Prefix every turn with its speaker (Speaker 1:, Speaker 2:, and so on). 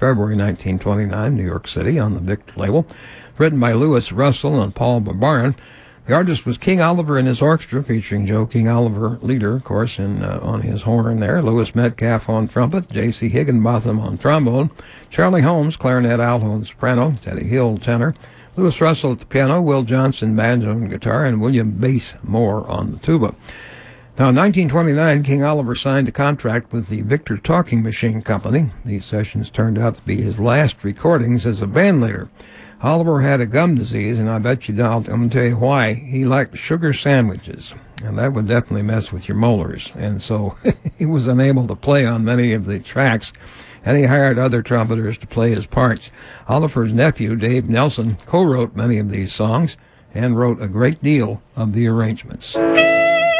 Speaker 1: February 1929, New York City, on the Victor label. Written by Louis Russell and Paul Barbarin. The artist was King Oliver and his orchestra, featuring Joe King Oliver, leader, of course, on his horn there. Louis Metcalf on trumpet, J.C. Higginbotham on trombone, Charlie Holmes, clarinet, alto, and soprano, Teddy Hill, tenor, Louis Russell at the piano, Will Johnson, banjo and guitar, and William Bass Moore on the tuba. Now, in 1929, King Oliver signed a contract with the Victor Talking Machine Company. These sessions turned out to be his last recordings as a band leader. Oliver had a gum disease, and I bet you don't. I'm going to tell you why. He liked sugar sandwiches, and that would definitely mess with your molars. And so he was unable to play on many of the tracks, and he hired other trumpeters to play his parts. Oliver's nephew, Dave Nelson, co-wrote many of these songs and wrote a great deal of the arrangements.